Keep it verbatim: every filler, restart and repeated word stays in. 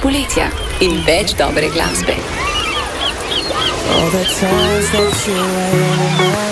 poletja in več dobre glasbe. All the times that you were in my